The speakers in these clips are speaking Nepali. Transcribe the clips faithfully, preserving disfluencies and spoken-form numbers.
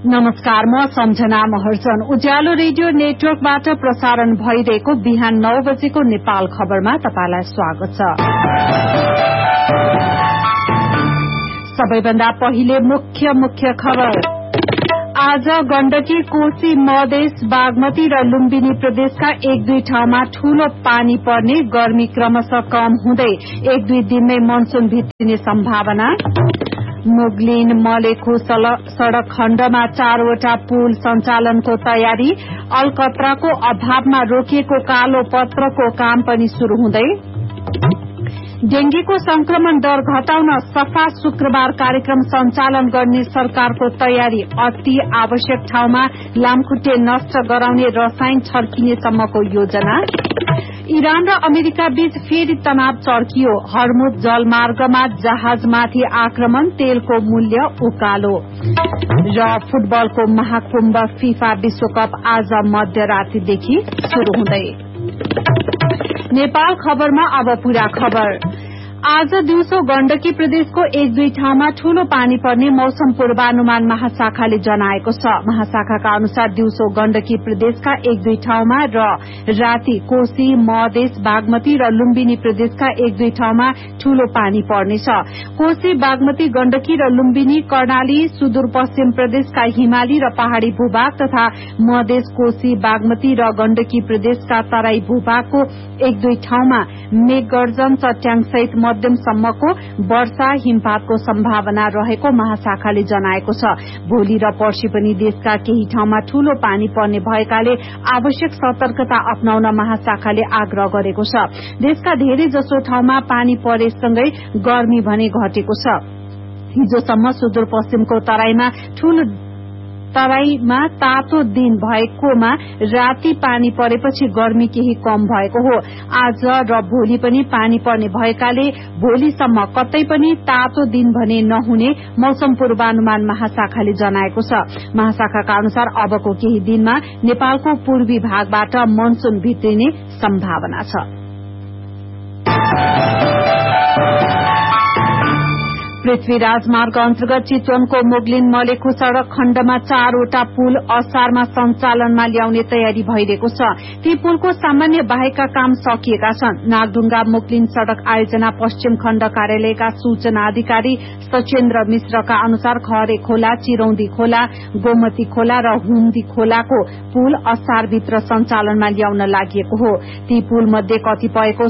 नमस्कार, म सम्झना महर्जन। उज्यालो रेडियो नेटवर्कबाट प्रसारण भइरहेको बिहान नौ बजेको नेपाल खबरमा तपाईलाई स्वागत छ। सबैभन्दा पहिले मुख्य मुख्य खबर। आज गण्डकी, कोशी, मधेस, बागमती र लुम्बिनी प्रदेशका एक दुई ठाउँमा ठूलो पानी पर्ने, गर्मी क्रमशः कम हुँदै एक दुई दिनमै मनसून भित्रिने सम्भावना। मुगलिन मलेखु सड़क खण्डमा चारवटा पुल सञ्चालनको तयारी, अलकत्राको अभावमा रोकिएको कालो पत्रको काम पनि शुरू हुँदै। डेंगीको संक्रमण दर घटाउन सफा शुक्रबार कार्यक्रम सञ्चालन गर्ने सरकारको तयारी, अति आवश्यक ठाउँमा लामखुट्टे नष्ट गराउने रसायन छर्किनेसम्मको योजना। इरान र अमेरिका बीच फेरि तनाव चर्कियो, हर्मुज जलमार्गमा जहाजमाथि आक्रमण, तेलको मूल्य उकालो। र फुटबलको महाकुम्भ फिफा विश्वकप आज मध्यरातीदेखि शुरू हुँदै। नेपाल खबरमा अब पूरा खबर। आज दिउँसो गण्डकी प्रदेशको एक दुई ठाउँमा ठूलो पानी पर्ने मौसम पूर्वानुमान महाशाखाले जनाएको छ। महाशाखाका अनुसार दिउँसो गण्डकी प्रदेशका एक दुई ठाउँमा र राति कोशी, मधेस, बागमती र लुम्बिनी प्रदेशका एक दुई ठाउँमा ठूलो पानी पर्नेछ। कोशी, बागमती, गण्डकी र लुम्बिनी, कर्णाली, सुदूरपश्चिम प्रदेशका हिमाली र पहाड़ी भूभाग तथा मधेस, कोशी, बागमती र गण्डकी प्रदेशका तराई भूभागको एक दुई ठाउँमा मेघगर्जन, चट्याङ सहित मध्यमसम्मको वर्षा, हिमपातको सम्भावना रहेको महाशाखाले जनाएको छ। भोलि र पर्सि पनि देशका केही ठाउँमा ठूलो पानी पर्ने भएकाले आवश्यक सतर्कता अपनाउन महाशाखाले आग्रह गरेको छ। देशका धेरै जसो ठाउँमा पानी परेसँगै गर्मी भने घटेको छ। हिजोसम्म सुदूरपश्चिमको तराईमा ठूलो तराईमा तातो दिन भएकोमा राति पानी परेपछि गर्मी केही कम भएको हो। आज र भोलि पनि पानी पर्ने भएकाले भोलिसम्म कतै पनि तातो दिन भने नहुने मौसम पूर्वानुमान महाशाखाले जनाएको छ। महाशाखाका अनुसार अबको केही दिनमा नेपालको पूर्वी भागबाट मनसून भित्रिने सम्भावना छ। पृथ्वी राजमार्ग अन्तर्गत चितवनको मुगलिन मलेखु सड़क खण्डमा चारवटा पुल असारमा सञ्चालनमा ल्याउने तयारी भइरहेको छ। ती पुलको सामान्य बाहेकका काम सकिएका छन्। नागढुंगा मुगलिन सड़क आयोजना पश्चिम खण्ड कार्यालयका सूचना अधिकारी सचेन्द्र मिश्रका अनुसार खरे खोला, चिरौंदी खोला, गोमती खोला र हुम्दी खोलाको पुल असारभित्र सञ्चालनमा ल्याउन लागि हो। ती पुल मध्ये कतिपयको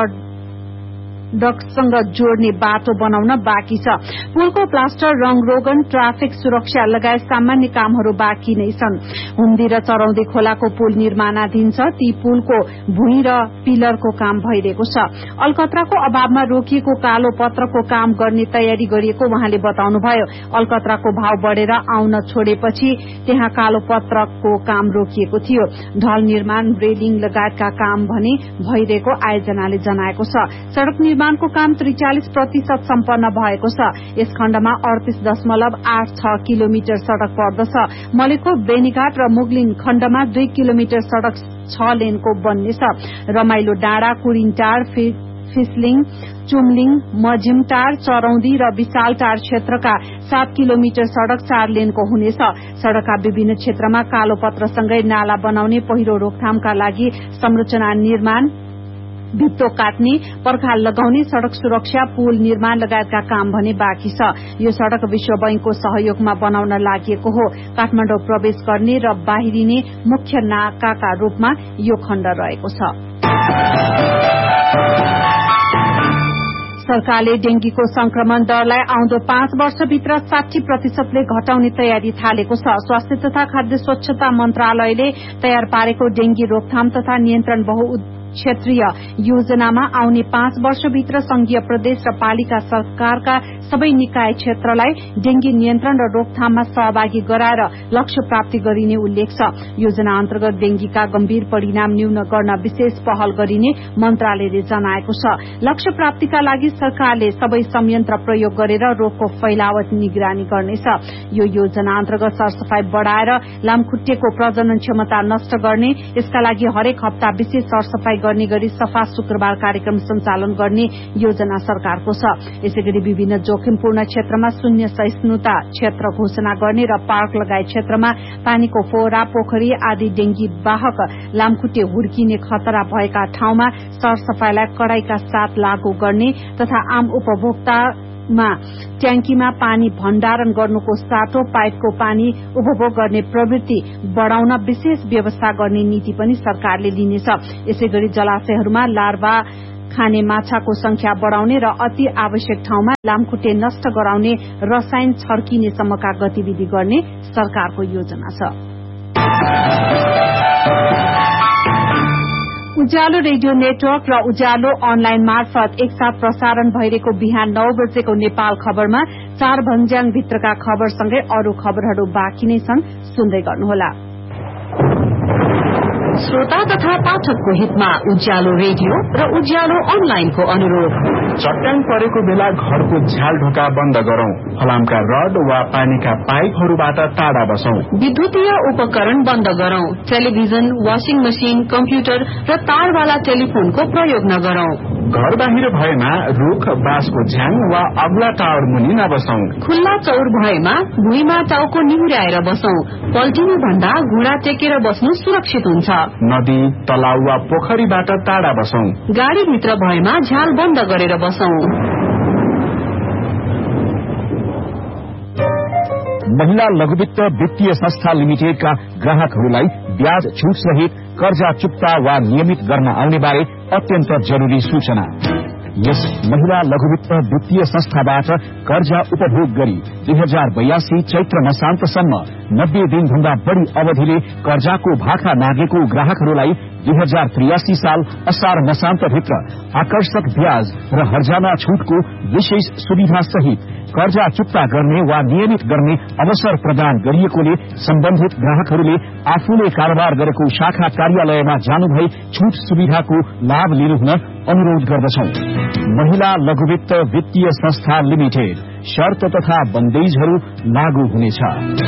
सड़कसँग जोड्ने बाटो बनाउन बाँकी छ। पुलको प्लास्टर, रंगरोगन, ट्राफिक सुरक्षा लगायत सामान्य कामहरू बाँकी नै छन्। हुम्दी र चरौंदी खोलाको पुल निर्माणाधीन छ। ती पुलको भुइँ र पिलरको काम भइरहेको छ। अलकत्राको अभावमा रोकिएको कालो पत्रको काम गर्ने तयारी गरिएको उहाँले बताउनुभयो। अलकत्राको भाव बढ़ेर आउन छोडेपछि त्यहाँ कालो पत्रको काम रोकिएको थियो। ढल निर्माण, रेलिङ लगायतका काम भने भइरहेको आयोजनाले जनाएको छ। सड़क निर्माणको काम त्रिचालिस प्रतिशत सम्पन्न भएको छ। यस खण्डमा अडतीस दशमलव आठ छ किलोमिटर सड़क पर्दछ। मलेखु, बेनीघाट र मुगलिन खण्डमा दुई किलोमिटर सड़क छ लेनको बन्नेछ। रमाइलो डाँडा, कुरिनटार, फिसलिङ, चुमलिङ, मझिमटार, चरौंदी र विशालटार क्षेत्रका सात किलोमिटर सड़क चार लेनको हुनेछ। सड़कका विभिन्न क्षेत्रमा कालो पत्रसँगै नाला बनाउने, पहिरो रोकथामका लागि संरचना निर्माण, भित्तो काट्ने, पर्खाल लगाउने, सड़क सुरक्षा, पुल निर्माण लगायतका काम भने बाँकी छ। यो सड़क विश्व बैंकको सहयोगमा बनाउन लागि हो। काठमाडौँ प्रवेश गर्ने र बाहिरिने मुख्य नाकाका रूपमा यो खण्ड रहेको छ। सरकारले डेंगीको संक्रमण दरलाई आउँदो पाँच वर्षभित्र साठी प्रतिशतले घटाउने तयारी थालेको छ। स्वास्थ्य तथा खाद्य स्वच्छता मन्त्रालयले तयार पारेको डेंगी रोकथाम तथा नियन्त्रण बहु क्षेत्रीय योजनामा आउने पाँच वर्षभित्र संघीय प्रदेश र पालिका सरकारका सबै निकाय क्षेत्रलाई डेंगी नियन्त्रण र रोकथाममा सहभागी गराएर लक्ष्य प्राप्ति गरिने उल्लेख छ। योजना अन्तर्गत डेंगीका गम्भीर परिणाम न्यून गर्न विशेष पहल गरिने मन्त्रालयले जनाएको छ। लक्ष्य प्राप्तिका लागि सरकारले सबै संयन्त्र प्रयोग गरेर रोगको फैलावट निगरानी गर्नेछ। यो योजना अन्तर्गत सरसफाई बढ़ाएर लामखुट्टेको प्रजनन क्षमता नष्ट गर्ने, यसका लागि हरेक हप्ता विशेष सरसफाई गर्ने गरी सफा शुक्रबार कार्यक्रम सञ्चालन गर्ने योजना सरकारको छ। यसैगरी विभिन्न जोखिमपूर्ण क्षेत्रमा शून्य सहिष्णुता क्षेत्र घोषणा गर्ने र पार्क लगायत क्षेत्रमा पानीको फोहरा, पोखरी आदि डेंगी वाहक लामखुट्टे हुर्किने खतरा भएका ठाउँमा सरसफाईलाई कड़ाईका साथ लागू गर्ने तथा आम उपभोक्ता मा ट्याङ्कीमा पानी भण्डारण गर्नुको साटो पाइपको पानी उपभोग गर्ने प्रवृत्ति बढ़ाउन विशेष व्यवस्था गर्ने नीति पनि सरकारले लिनेछ। यसैगरी जलाशयहरूमा लार्वा खाने माछाको संख्या बढ़ाउने र अति आवश्यक ठाउँमा लामखुट्टे नष्ट गराउने रसायन छर्किने सम्मका गतिविधि गर्ने सरकारको योजना छ। उज्यालो रेडियो नेटवर्क र उज्यालो अनलाइन मार्फत एकसाथ प्रसारण भइरहेको बिहान नौ बजेको नेपाल खबरमा चार भन्ज्याङ भित्रका खबरसँगै अरू खबरहरू बाँकी नै छन्, सुन्दै गर्नुहोला। श्रोता तथा पाठकको हितमा उज्यालो रेडियो र उज्यालो अनलाइनको अनुरोध। चट्याङ परेको बेला घरको झ्याल ढोका बन्द गरौं, फलामका रड वा पानीका पाइपहरूबाट टाढा बसौं, विद्युतीय उपकरण बन्द गरौं, टेलिभिजन, वाशिङ मशिन, कम्प्युटर र तारवाला टेलिफोनको प्रयोग नगरौं। घर बाहिर भएमा रुख, बाँसको झ्याङ वा अग्ला टावर मुनि नबसौं। खुल्ला चौर भएमा भुइँमा टाउको निहुर्याएर बसौं। पल्टिनु भन्दा घुँडा टेकेर बस्नु सुरक्षित हुन्छ। नदी, तलाउ वा पोखरीबाट टाढा बसौं। गाडीभित्र भएमा झ्याल बन्द गरेर बसौं। महिला लघुवित्त वित्तीय संस्था लिमिटेडका ग्राहकहरूलाई ब्याज छूट सहित कर्जा चुक्ता वा नियमित गर्न आउने बारे अत्यन्त जरूरी सूचना। यस महिला लघुवित्त वित्तीय संस्थाबाट कर्जा उपभोग गरी दुई हजार बयासी चैत्र मसान्तसम्म नब्बे दिनभन्दा बढ़ी अवधिले कर्जाको भाखा नागेको ग्राहकहरूलाई दुई हजार त्रियासी साल असार मसान्तभित्र आकर्षक ब्याज र हर्जाना छूटको विशेष सुविधा सहित कर्जा चुक्ता गर्ने वा नियमित गर्ने अवसर प्रदान गरिएकोले सम्बन्धित ग्राहकहरूले आफूले कारोबार गरेको शाखा कार्यालयमा जानुभई छूट सुविधाको लाभ लिनुहुन अनुरोध गर्दछौं। महिला लघुवित्त वित्तीय संस्था लिमिटेड, शर्त तथा बन्देजहरू लागू हुनेछ।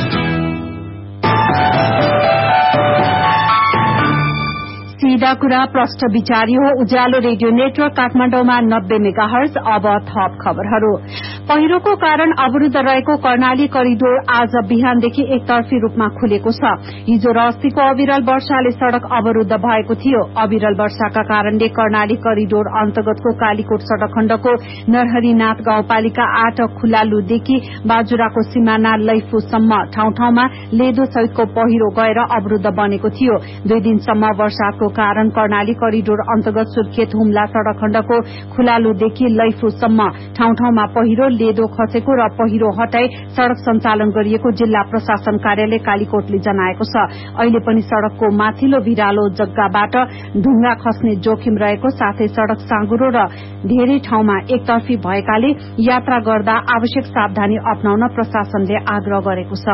सीधा कुरा प्रष्ट विचारी हो। उज्यालो रेडियो नेटवर्क काठमाडौँमा नब्बे मेगाहर्ज। अब थप खबरहरू। पहिरोको कारण अवरूद्ध रहेको कर्णाली करिडोर आज बिहानदेखि एकतर्फी रूपमा खुलेको छ। हिजो र अस्तिको अविरल वर्षाले सड़क अवरूद्ध भएको थियो। अविरल वर्षाका कारणले कर्णाली करिडोर अन्तर्गतको कालीकोट सड़क खण्डको नरहरिनाथ गाउँपालिका आठ खुलालुदेखि बाजुराको सिमाना लैफुसम्म ठाउँ ठाउँमा लेदो सहितको पहिरो गएर अवरूद्ध बनेको थियो। दुई दिनसम्म वर्षाको कारण कर्णाली करिडोर अन्तर्गत सुर्खेत हुम्ला सड़क खण्डको खुलालुदेखि लैफुसम्म ठाउँ ठाउँमा पहिरो लेदो खसेको र पहिरो हटाई सड़क सञ्चालन गरिएको जिल्ला प्रशासन कार्यालय कालीकोटले जनाएको छ। अहिले पनि सड़कको माथिल्लो भिरालो जग्गाबाट ढुङ्गा खस्ने जोखिम रहेको साथै सड़क साँगुरो र धेरै ठाउँमा एकतर्फी भएकाले यात्रा गर्दा आवश्यक सावधानी अपनाउन प्रशासनले आग्रह गरेको छ।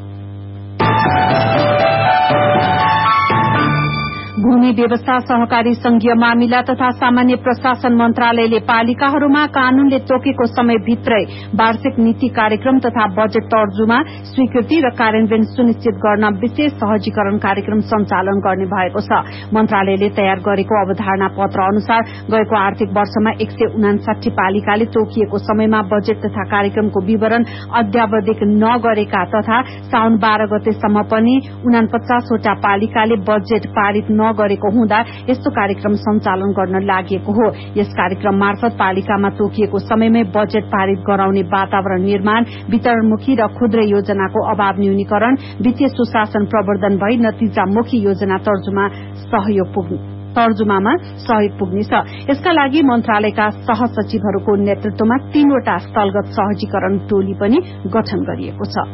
भूमि व्यवस्था सहकारी संघीय मामिला तथा सामान्य प्रशासन मन्त्रालयले पालिकाहरूमा कानूनले तोकेको समयभित्रै वार्षिक नीति कार्यक्रम तथा बजेट तर्जुमा स्वीकृति र कार्यान्वयन सुनिश्चित गर्न विशेष सहजीकरण कार्यक्रम सञ्चालन गर्ने भएको छ। मन्त्रालयले तयार गरेको अवधारणा पत्र अनुसार गएको आर्थिक वर्षमा एक सय उनासाठी पालिकाले तोकिएको समयमा बजेट तथा कार्यक्रमको विवरण अध्यावधिक नगरेका तथा साउन बाह्र गतेसम्म पनि उनापचासवटा पालिकाले बजेट पारित न गरेको हुँदा यस्तो कार्यक्रम सञ्चालन गर्न लागेको हो। यस कार्यक्रम मार्फत पालिकामा तोकिएको समयमै बजेट पारित गराउने वातावरण निर्माण, वितरणमुखी र क्षुद्र योजनाको अभाव न्यूनीकरण, वित्तीय सुशासन प्रवर्धन भई नतिजामुखी योजना तर्जुमा सहयोग पुग्ने तर्जुमामा सहयोग पुग्नेछ। यसका लागि मन्त्रालयका सहसचिवहरूको नेतृत्वमा तीनवटा स्थलगत सहजीकरण टोली पनि गठन गरिएको छ।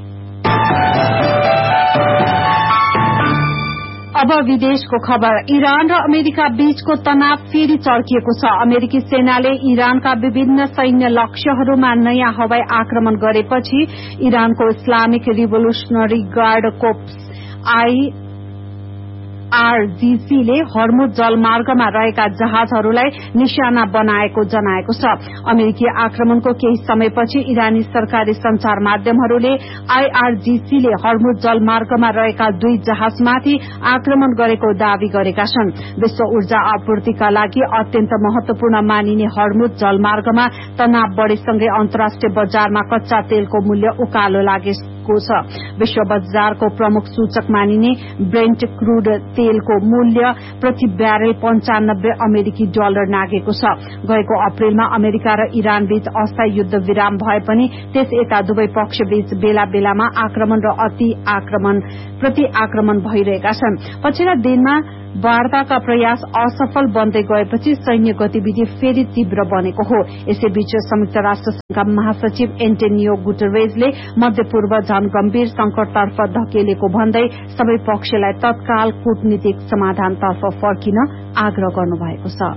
अब विदेशको खबर। इरान र अमेरिका बीचको तनाव फेरि चर्किएको छ। अमेरिकी सेनाले इरानका विभिन्न सैन्य लक्ष्यहरूमा नयाँ हवाई आक्रमण गरेपछि इरानको Islamic रिभोल्युशनरी guard cops I IRGC ले हर्मुज जलमार्गमा रहेका जहाजहरूलाई निशाना बनाएको जनाएको छ। अमेरिकी आक्रमणको केही समयपछि इरानी सरकारी संचार माध्यमहरूले आईआरजीसी ले हर्मुज जलमार्गमा रहेका दुई जहाजमाथि आक्रमण गरेको दावी गरेका छन्। विश्व ऊर्जा आपूर्तिका लागि अत्यन्त महत्वपूर्ण मानिने हर्मुज जलमार्गमा तनाव बढ़ेसँगै अन्तर्राष्ट्रिय बजारमा कच्चा तेलको मूल्य उकालो लागेको छ। विश्व बजारको प्रमुख सूचक मानिने ब्रेन्ट क्रूड तेलको मूल्य प्रति ब्यारेल पञ्चानब्बे अमेरिकी डलर नागेको छ। गएको अप्रेलमा अमेरिका र इरान बीच अस्थायी युद्ध विराम भए पनि त्यस यता दुवै पक्ष बीच बेला बेलामा आक्रमण र अति आक्रमण प्रति आक्रमण भइरहेका छन्। पछिल्ला दिनमा वार्ताका प्रयास असफल बन्दै गएपछि सैन्य गतिविधि फेरि तीव्र बनेको हो। यसैबीच संयुक्त राष्ट्र संघका महासचिव एन्टोनियो गुटेरेजले मध्यपूर्व झन गम्भीर संकटतर्फ धकेलेको भन्दै सबै पक्षलाई तत्काल कूटनीतिक समाधानतर्फ फर्किन आग्रह गर्नुभएको छ।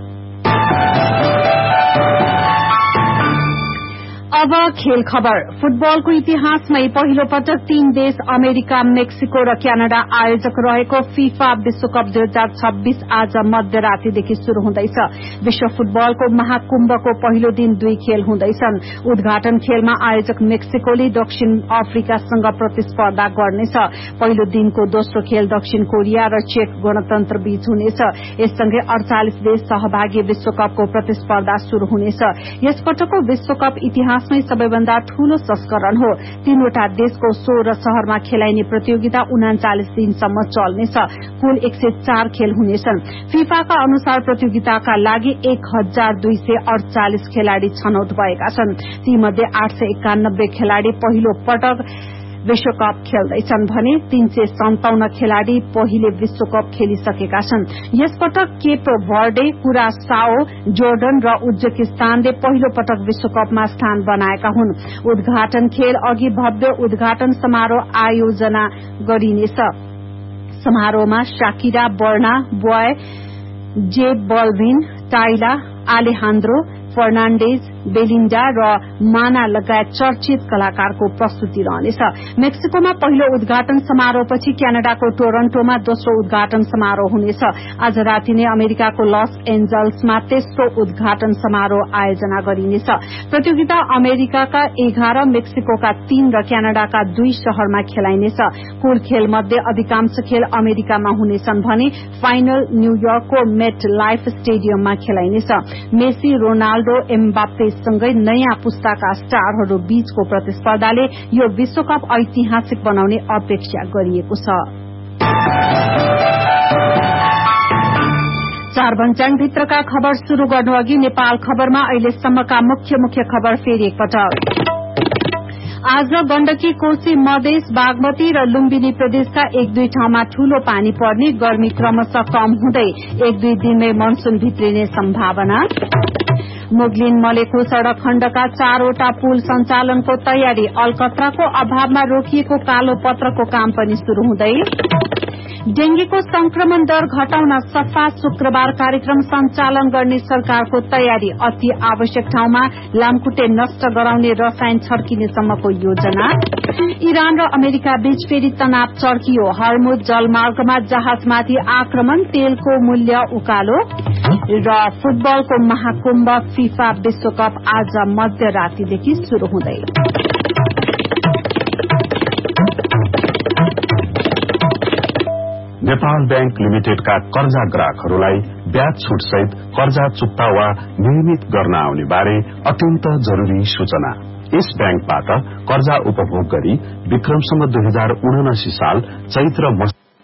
अब खेल खबर। फुटबलको इतिहासमै पहिलो पटक तीन देश अमेरिका, मेक्सिको र क्यानाडा आयोजक रहेको फीफा विश्वकप दुई हजार छब्बीस आज मध्यरातीदेखि शुरू हुँदैछ। विश्व फुटबलको महाकुम्भको पहिलो दिन दुई खेल हुँदैछन्। उद्घाटन खेलमा आयोजक मेक्सिकोले दक्षिण अफ्रिकासँग प्रतिस्पर्धा गर्नेछ। पहिलो दिनको दोस्रो खेल दक्षिण कोरिया र चेक गणतन्त्र बीच हुनेछ। यससँगै अड़चालिस देश सहभागी विश्वकपको प्रतिस्पर्धा शुरू हुनेछ। यसपटकको विश्वकप इतिहास सबैभन्दा ठूलो संस्करण हो। तीनवटा देशको सोह्र शहरमा खेलाइने प्रतियोगिता उनाचालिस दिनसम्म चल्नेछ। कुल एक सय चार खेल हुनेछन्। फीफाका अनुसार प्रतियोगिताका लागि एक हजार दुई सय अड़चालिस खेलाड़ी छनौट भएका छन्। तीमध्ये आठ सय एकानब्बे खेलाड़ी पहिलो पटक विश्वकप खेल्दैछन् भने तीन सय सन्ताउन्न खेलाड़ी पहिले विश्वकप खेलिसकेका छन्। यसपटक केप भर्डे, कुरासाओ, जोर्डन र उज्बेकिस्तानले पहिलो पटक विश्वकपमा स्थान बनाएका हुन्। उद्घाटन खेल अघि भव्य उद्घाटन समारोह आयोजना गरिनेछ। समारोहमा शाकिरा, बर्ना बॉय, जे बल्भिन, टाइला, आलेहान्द्रो फर्नाण्डेज, बेलिन्डा र माना लगायत चर्चित कलाकारको प्रस्तुति रहनेछ। मेक्सिकोमा पहिलो उद्घाटन समारोहपछि क्यानाडाको टोरन्टोमा दोस्रो उद्घाटन समारोह हुनेछ। आज राति नै अमेरिकाको लस एन्जल्समा तेस्रो उद्घाटन समारोह आयोजना गरिनेछ। प्रतियोगिता अमेरिकाका एघार, मेक्सिकोका तीन र क्यानाडाका दुई शहरमा खेलाइनेछ। कुल खेल मध्ये अधिकांश खेल अमेरिकामा हुनेछन् भने फाइनल न्यूयोर्कको मेट लाइफ स्टेडियममा खेलाइनेछ। मेसी, रोनाल्डो, एम्बाप्पे सँगै नयाँ पुस्ताका स्टारहरू बीचको प्रतिस्पर्धाले यो विश्वकप ऐतिहासिक बनाउने अपेक्षा गरिएको छ। चारभञ्चाङ भित्रका खबर शुरू गर्नु अघि नेपाल खबरमा अहिलेसम्मका मुख्य मुख्य खबर फेरि एकपटक। आज गण्डकी, कोशी, मधेस, बागमती र लुम्बिनी प्रदेशका एक दुई ठाउँमा ठूलो पानी पर्ने, गर्मी क्रमशः कम हुँदै एक दुई दिनमै मनसून भित्रिने सम्भावना। मुगलिन मलेखु सड़क खण्डका चारवटा पुल सञ्चालनको तयारी, अलकत्राको अभावमा रोकिएको कालो पत्रको काम पनि शुरू हुँदै। डेंगीको संक्रमण दर घटाउन सफा शुक्रबार कार्यक्रम सञ्चालन गर्ने सरकारको तयारी, अति आवश्यक ठाउँमा लामखुट्टे नष्ट गराउने रसायन छर्किने सम्मको योजना। इरान र अमेरिका बीच फेरि तनाव चर्कियो, हर्मुज जलमार्गमा जहाजमाथि आक्रमण, तेलको मूल्य उकालो र फुटबलको महाकुम्भ फीफा विश्वकप आज मध्यरातीदेखि शुरू हुँदै। नेपाल बैंक लिमिटेडका कर्जा ग्राहकहरूलाई ब्याज छुट सहित कर्जा चुक्ता वा नियमित गर्न आउने बारे अत्यन्त जरूरी सूचना। यस बैंकबाट कर्जा उपभोग गरी विक्रमसम्म दुई हजार उनासी साल चैत्र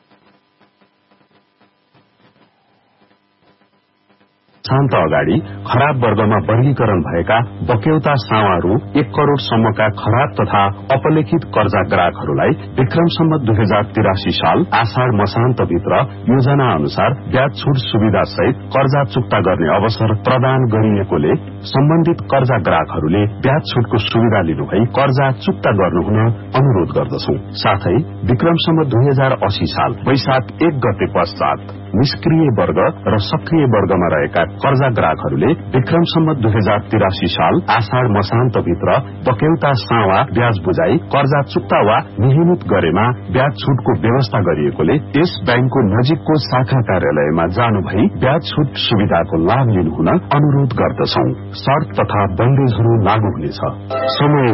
शान्त अगाडि खराब वर्गमा वर्गीकरण भएका बक्यौता सावारू एक करोड़ सम्मका खराब तथा अपलेखित कर्जा ग्राहकहरूलाई विक्रमसम्म दुई हजार तिरासी साल आषाढ़ मसान्तभित्र योजना अनुसार ब्याज छुट सुविधा सहित कर्जा चुक्ता गर्ने अवसर प्रदान गरिएकोले सम्बन्धित कर्जा ग्राहकहरूले ब्याज छुटको सुविधा लिनुभई कर्जा चुक्ता गर्नुहुन अनुरोध गर्दछौ। साथै विक्रमसम्म दुई हजार अस्सी साल वैशाख एक गते पश्चात निष्क्रिय वर्ग र सक्रिय वर्गमा रहेका कर्जा ग्राहकहरूले विक्रम सम्वत दुई हजार तिरासी साल आषाढ़ मसान्तभित्र बक्यौता सावा ब्याज बुझाई कर्जा चुक्ता वा नियमित गरेमा ब्याज छूटको व्यवस्था गरिएकोले यस बैंकको नजिकको शाखा कार्यालयमा जानु भई ब्याज छूट सुविधाको लाभ लिनुहुन अनुरोध गर्दछौ। शर्त तथा बन्देजहरू लागू हुनेछ। समय